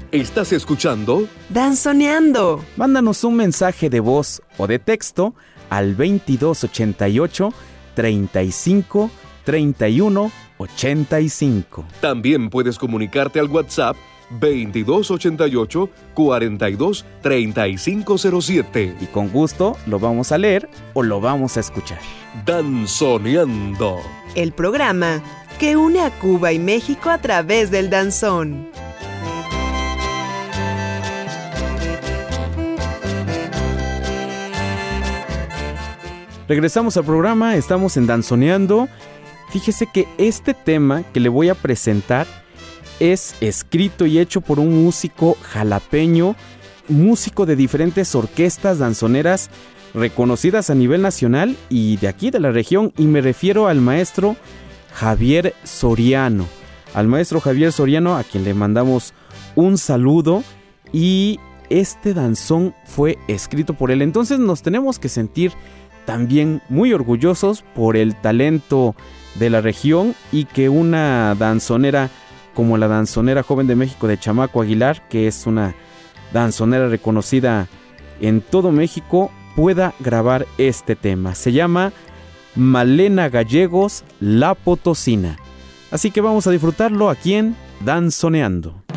¿Estás escuchando? Danzoneando. Mándanos un mensaje de voz o de texto al 2288 35 31 85. También puedes comunicarte al WhatsApp 2288 42 3507. Y con gusto lo vamos a leer o lo vamos a escuchar. Danzoneando. El programa que une a Cuba y México a través del danzón. Regresamos al programa, estamos en Danzoneando. Fíjese que este tema que le voy a presentar es escrito y hecho por un músico jalapeño, músico de diferentes orquestas danzoneras reconocidas a nivel nacional y de aquí de la región, y me refiero al maestro Javier Soriano. Al maestro Javier Soriano, a quien le mandamos un saludo, y este danzón fue escrito por él. Entonces nos tenemos que sentir también muy orgullosos por el talento de la región y que una danzonera como la Danzonera Joven de México de Chamaco Aguilar, que es una danzonera reconocida en todo México, pueda grabar este tema. Se llama Malena Gallegos, La Potosina. Así que vamos a disfrutarlo aquí en Danzoneando.